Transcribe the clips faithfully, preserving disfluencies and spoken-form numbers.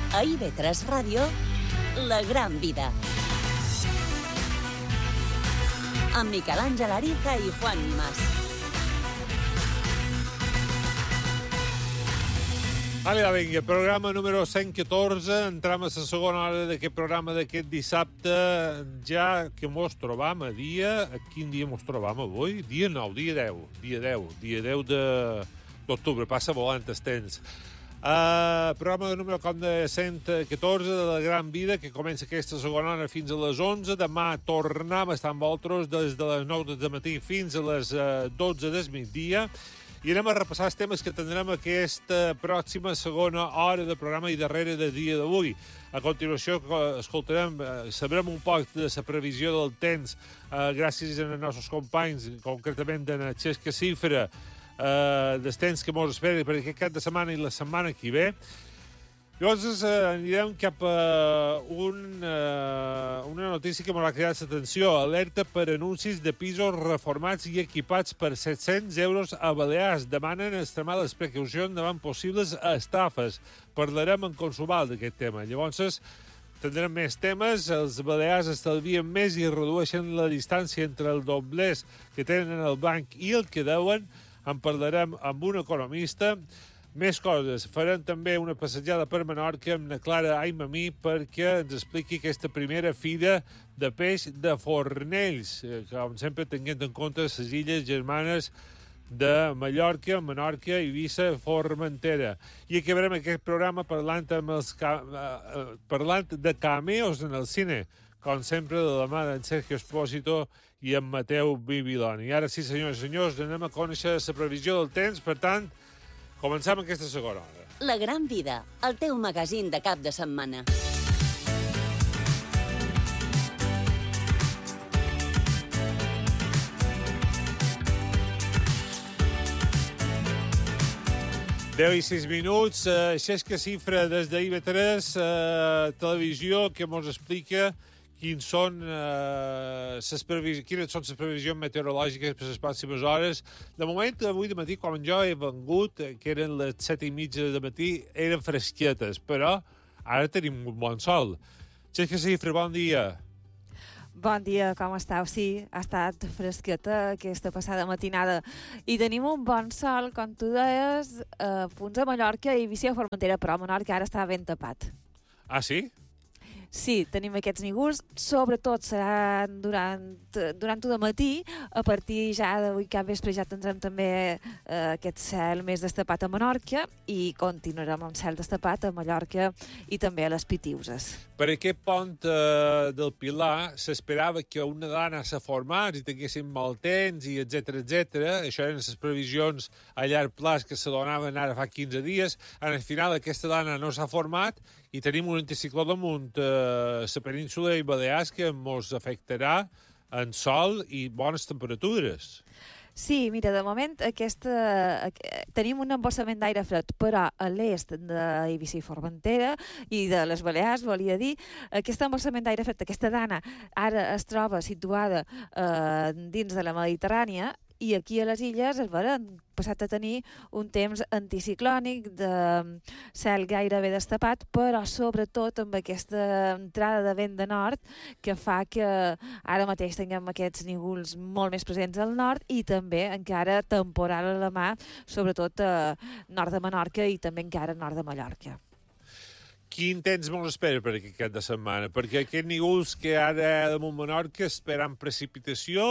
A I V tres Ràdio, La Gran Vida. Amb Miquel Àngel Ariza i Juan Mas. Vale, vinga, programa número cent catorze. Entrem a la segona hora d'aquest programa d'aquest dissabte, ja que mos trobam a dia... A quin dia mos trobam avui? Dia nou, dia deu. Dia deu, dia deu d'octubre. Passa volant el temps. Uh, programa número com de cent catorze de La Gran Vida, que comença aquesta segona hora fins a les onze. Demà tornem a estar amb vosaltres des de les nou del matí fins a les uh, dotze del migdia. I anem a repassar els temes que tindrem aquesta pròxima segona hora de programa i darrere del dia d'avui. A continuació, escoltarem, sabrem un poc de la previsió del temps eh, gràcies als nostres companys, concretament de la Xesca Cifra, eh, del temps que ens espera per aquest cap de setmana i la setmana que ve. Llavors eh, anirem cap a un, eh, una notícia que m'ha cridat l'atenció. Alerta per anuncis de pisos reformats i equipats per set-cents euros a Balears. Demanen extremar les precaucions davant possibles estafes. Parlarem en Consumal d'aquest tema. Llavors tindrem més temes. Els balears estalvien més i redueixen la distància entre el doblers que tenen al banc i el que deuen. En parlarem amb un economista. Més coses. Farem també una passejada per Menorca amb la Clara Aimamí perquè ens expliqui aquesta primera fira de peix de Fornells, com sempre tenint en compte les illes germanes de Mallorca, Menorca, Eivissa, Formentera. I acabarem aquest programa parlant, amb els ca... parlant de cameos en el cine, com sempre de la mà d'en Sergio Espósito i en Mateu Bibiloni. I ara sí, senyors i senyors, anem a conèixer la previsió del temps, per tant, comencem aquesta segona hora. La Gran Vida, el teu magazín de cap de setmana. deu i sis minuts, eh, Xesca Cifra des d'I V tres, eh, televisió, que ens explica quins són, eh, ses previs... quines són les previsions meteorològiques per les pròximes hores. De moment, avui de matí, quan jo he vengut, que eren les set i mitja de matí, eren fresquetes, però ara tenim un bon sol. Xesca Cifra, bon dia. Bon dia, com estàu? Sí, ha estat fresqueta aquesta passada matinada. I tenim un bon sol, com tu deies, a punts a Mallorca i Eivissa i Formentera, però a Menorca ara està ben tapat. Ah, sí? Sí, tenim aquests nígols, sobretot seran durant, durant el matí, a partir ja d'avui cap vespre ja tindrem també eh, aquest cel més destapat a Menorca i continuarem amb cel destapat a Mallorca i també a les Pitiuses. Per aquest pont eh, del Pilar s'esperava que una dana se formés i tinguéssim mal temps i etcètera, etcètera. Això eren les previsions a llarg plaç que se donaven ara fa quinze dies. En el final aquesta dana no s'ha format i tenim un anticicló damunt eh, la península i Balears que ens afectarà en sol i bones temperatures. Sí, mira, de moment aquesta, tenim un embossament d'aire fred, però a l'est d'Eivissa i Formentera i de les Balears, volia dir, aquest embossament d'aire fred, aquesta dana, ara es troba situada eh, dins de la Mediterrània i aquí a les illes es varen passat a tenir un temps anticiclònic de cel gairebé destapat, però sobretot amb aquesta entrada de vent de nord que fa que ara mateix tinguem aquests nígols molt més presents al nord i també encara temporal a la mà, sobretot a nord de Menorca i també encara a nord de Mallorca. Quin temps mos espera per aquest cap de setmana? Perquè aquests nígols que ara damunt Menorca esperen precipitació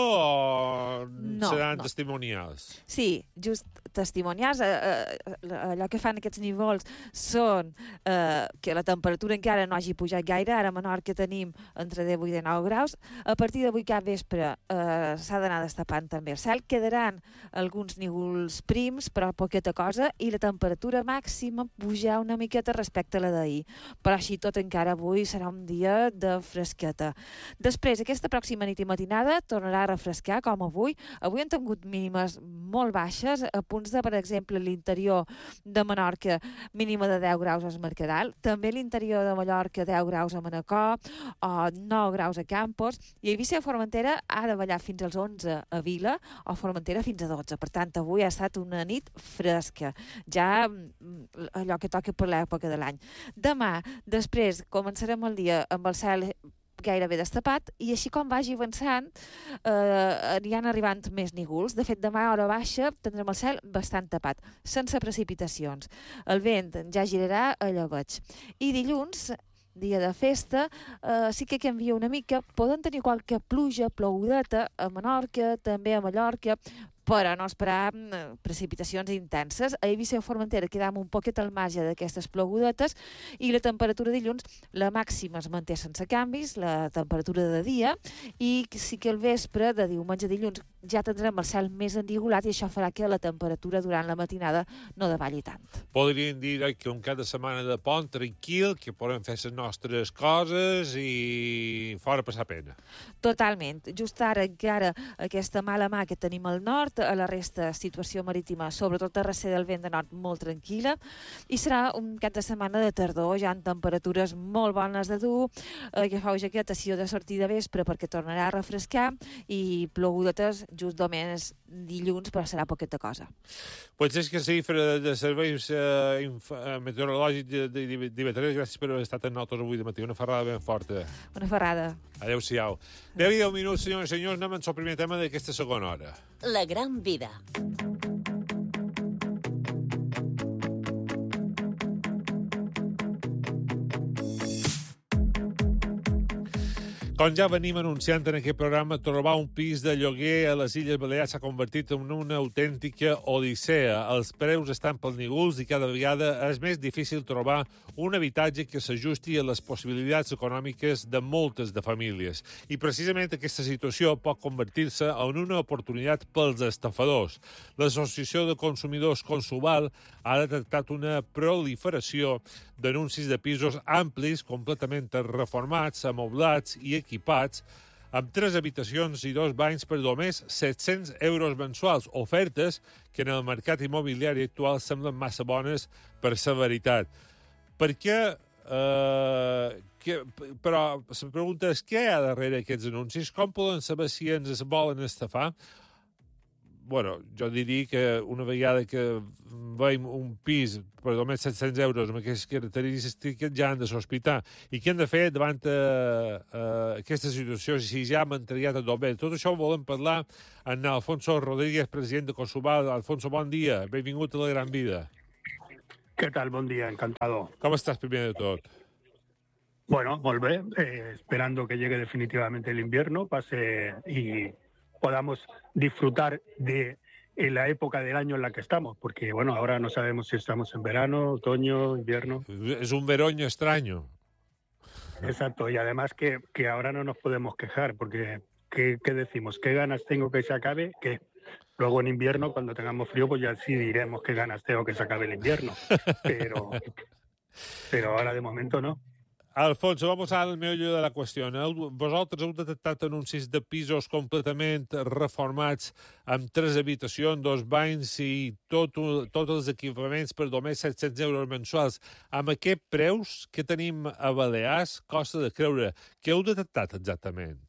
o no, seran no. testimonials? Sí, just testimonials. Eh, eh, allò que fan aquests nívols són eh, que la temperatura encara no hagi pujat gaire. Ara a Menorca tenim entre deu i dinou graus. A partir d'avui cap vespre eh, s'ha d'anar destapant també el cel. Quedaran alguns nígols prims, però poqueta cosa, i la temperatura màxima pujarà una miqueta respecte a la d'ahir. Però així tot encara avui serà un dia de fresqueta. Després, aquesta pròxima nit i matinada tornarà a refrescar com avui. Avui hem tingut mínimes molt baixes, a punts de, per exemple, l'interior de Menorca, mínima de deu graus a Es Mercadal, també l'interior de Mallorca deu graus a Manacor, o nou graus a Campos, i Eivissa i Formentera ha de ballar fins als onze a Vila, o Formentera fins a dotze. Per tant, avui ha estat una nit fresca, ja allò que toca per l'època de l'any. Demà demà, després, començarem el dia amb el cel gairebé destapat, i així com vagi avançant, eh, aniran arribant més nígols. De fet, demà a hora baixa tindrem el cel bastant tapat, sense precipitacions. El vent ja girarà a llebeig. I dilluns, dia de festa, eh, sí que canvia una mica. Poden tenir qualque pluja, ploudeta a Menorca, també a Mallorca, però no esperar precipitacions intenses. A Eivissa i Formentera quedam un poquet al marge d'aquestes plogudetes, i la temperatura dilluns, la màxima es manté sense canvis, la temperatura de dia, i sí que el vespre de diumenge a dilluns ja tindrem el cel més endigolat, i això farà que la temperatura durant la matinada no davalli tant. Podríem dir que un cap de setmana de pont tranquil, que podem fer les nostres coses i fora passar pena. Totalment. Just ara encara aquesta mala mà que tenim al nord, a la resta situació marítima, sobretot a recer del vent de nord, molt tranquil·la, i serà un cap de setmana de tardor, ja en temperatures molt bones de dur, eh, que feu jaqueta si heu de sortir de vespre perquè tornarà a refrescar, i plogudetes just només dilluns, però serà poqueta cosa. Pues és que sí, de, de serveis eh, meteorològics de, de, de, d'I V tres, gràcies per haver estat amb nosaltres avui de matí. Una ferrada ben forta. Una ferrada. Adéu-siau. deu i deu minuts, senyors i senyors, anem al primer tema d'aquesta segona hora. La gran vida. Com ja venim anunciant en aquest programa, trobar un pis de lloguer a les Illes Balears s'ha convertit en una autèntica odissea. Els preus estan pels nígols i cada vegada és més difícil trobar un habitatge que s'ajusti a les possibilitats econòmiques de moltes de famílies. I precisament aquesta situació pot convertir-se en una oportunitat pels estafadors. L'Associació de Consumidors Consuval ha detectat una proliferació d'anuncis de pisos amplis, completament reformats, amoblats i equipats, amb tres habitacions i dos banys per només set-cents euros mensuals, ofertes que en el mercat immobiliari actual semblen massa bones per ser veritat. Per què... Eh, que, però la pregunta és què hi ha darrere aquests anuncis? Com poden saber si ens volen estafar? Bueno, jo diria que una vegada que veiem un pis per només set-cents euros amb aquestes característiques ja han de sospitar. I què han de fer davant uh, uh, aquesta situació si ja hem entregat a tot bé? Tot això ho volem parlar amb Alfonso Rodríguez, president de Consuval. Alfonso, bon dia. Benvingut a La Gran Vida. Què tal? Bon dia, encantado. Com estàs, primer de tot? Bueno, molt bé. Eh, esperando que llegue definitivamente el invierno, pase y podamos disfrutar de la época del año en la que estamos, porque bueno, ahora no sabemos si estamos en verano, otoño, invierno. Es un veroño extraño. Exacto, y además que, que ahora no nos podemos quejar, porque ¿qué, qué decimos? ¿Qué ganas tengo que se acabe? Que luego en invierno, cuando tengamos frío, pues ya sí diremos qué ganas tengo que se acabe el invierno, pero, pero ahora de momento no. Alfonso, vamos al meollo de la qüestió. Vosaltres heu detectat anuncis de pisos completament reformats amb tres habitacions, dos banys i tot, tots els equipaments per només set-cents euros mensuals. Amb aquests preus que tenim a Balears, costa de creure. Què heu detectat exactament?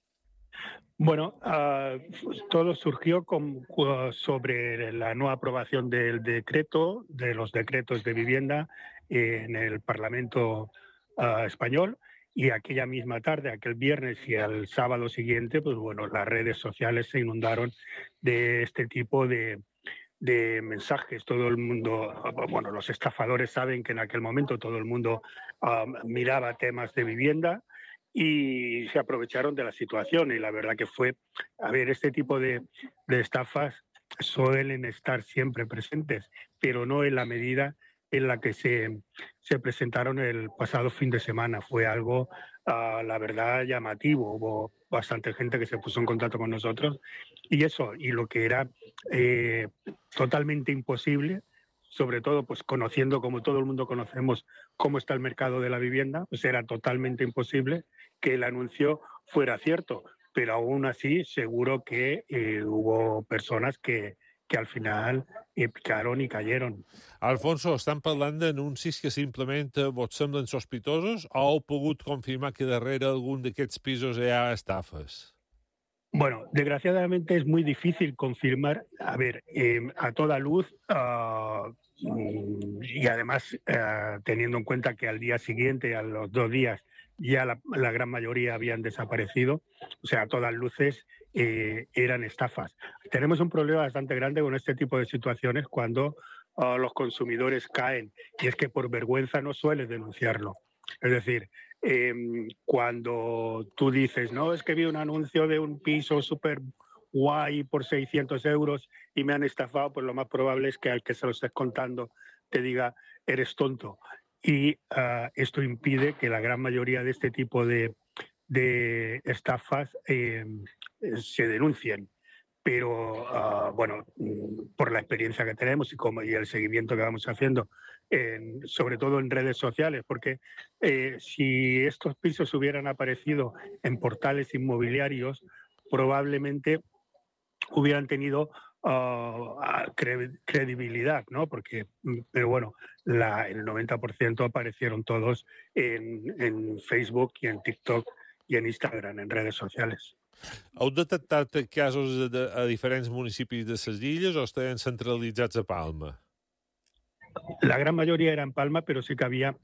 Bueno, uh, todo surgió con, uh, sobre la no aprobación del decreto, de los decretos de vivienda eh, en el Parlamento Uh, español, y aquella misma tarde, aquel viernes y al sábado siguiente, pues bueno, las redes sociales se inundaron de este tipo de, de mensajes. Todo el mundo, bueno, los estafadores saben que en aquel momento todo el mundo um, miraba temas de vivienda y se aprovecharon de la situación, y la verdad que fue, a ver, este tipo de, de estafas suelen estar siempre presentes, pero no en la medida en la que se, se presentaron el pasado fin de semana. Fue algo, uh, la verdad, llamativo. Hubo bastante gente que se puso en contacto con nosotros. Y eso, y lo que era eh, totalmente imposible, sobre todo pues conociendo, como todo el mundo conocemos, cómo está el mercado de la vivienda, pues era totalmente imposible que el anuncio fuera cierto. Pero aún así, seguro que eh, hubo personas que que al final eh, picaron i cayeron. Alfonso, estan parlant d'anuncis que simplement vos semblen sospitosos o heu pogut confirmar que darrere algun d'aquests pisos hi ha estafes? Bueno, desgraciadamente es muy difícil confirmar, a ver, eh, a toda luz, uh, y además eh, teniendo en cuenta que al día siguiente, a los dos días, ya la, la gran mayoría habían desaparecido, o sea, a todas luces eh, eran estafas. Tenemos un problema bastante grande con este tipo de situaciones cuando uh, los consumidores caen, y es que por vergüenza no sueles denunciarlo. Es decir, eh, cuando tú dices, no, es que vi un anuncio de un piso súper guay por seiscientos euros y me han estafado, pues lo más probable es que al que se lo estés contando te diga, eres tonto. Y uh, esto impide que la gran mayoría de este tipo de, de estafas eh, se denuncien. Pero, uh, bueno, por la experiencia que tenemos y, como, y el seguimiento que vamos haciendo, en, sobre todo en redes sociales, porque eh, si estos pisos hubieran aparecido en portales inmobiliarios, probablemente hubieran tenido uh, cre credibilidad, ¿no? Porque, pero bueno, la, el noventa por ciento aparecieron todos en, en Facebook y en TikTok y en Instagram, en redes sociales. Heu detectat casos de, a diferents municipis de les illes o estaven centralitzats a Palma? La gran mayoría era en Palma, pero sí que había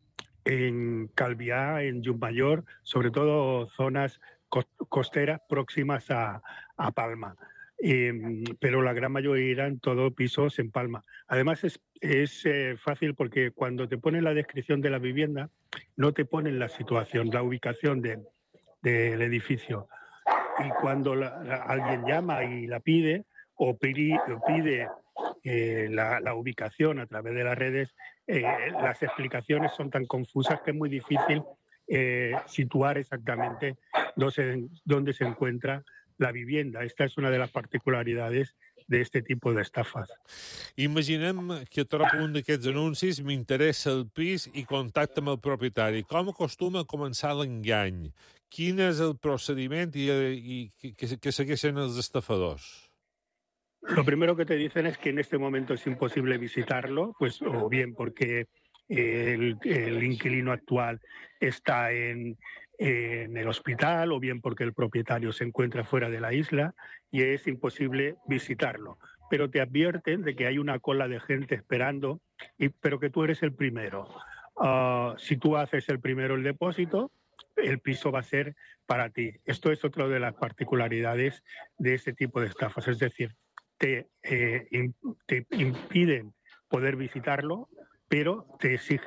en Calviá, en Llucmayor, sobre todo zonas costeras próximas a, a Palma. Eh, pero la gran mayoría eran todos pisos en Palma. Además es, es eh, fácil porque cuando te ponen la descripción de la vivienda no te ponen la situación, la ubicación de, del edificio. Y cuando la, la, alguien llama y la pide o pide, o pide eh, la, la ubicación a través de las redes, eh, las explicaciones son tan confusas que es muy difícil eh, situar exactamente dónde se, dónde se encuentra la vivienda. Esta és una de les particularidades d'aquest tipus d'estafes. Imaginem que trobo un d'aquests anuncis, m'interessa el pis i contacte amb el propietari. Com acostuma a començar l'engany? Quin és el procediment i, i que, que segueixen els estafadors? Lo primero que te dicen es que en este momento es imposible visitarlo, pues o bien porque el, el inquilino actual está en, en el hospital o bien porque el propietario se encuentra fuera de la isla y es imposible visitarlo. Pero te advierten de que hay una cola de gente esperando, y, pero que tú eres el primero. Uh, si tú haces el primero el depósito, el piso va a ser para ti. Esto es otra de las particularidades de este tipo de estafas, es decir, te, eh, te impiden poder visitarlo, pero te exigen